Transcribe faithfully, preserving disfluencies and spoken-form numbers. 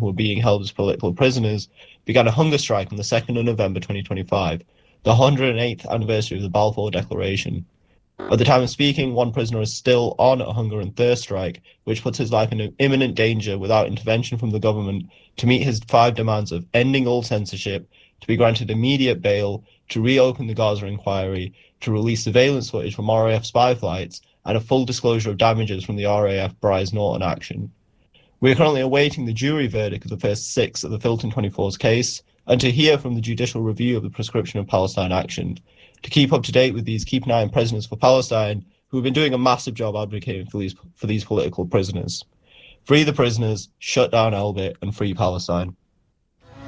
who were being held as political prisoners, began a hunger strike on the second of November twenty twenty-five, the one hundred eighth anniversary of the Balfour Declaration. At the time of speaking, one prisoner is still on a hunger and thirst strike, which puts his life in imminent danger without intervention from the government to meet his five demands of ending all censorship, to be granted immediate bail, to reopen the Gaza inquiry, to release surveillance footage from R A F spy flights, and a full disclosure of damages from the R A F Bryce Norton action. We are currently awaiting the jury verdict of the first six of the Filton twenty-four's case, and to hear from the judicial review of the prescription of Palestine action. To keep up to date with these, keep an eye on Prisoners for Palestine, who have been doing a massive job advocating for these for these political prisoners. Free the prisoners, shut down Elbit, and free Palestine.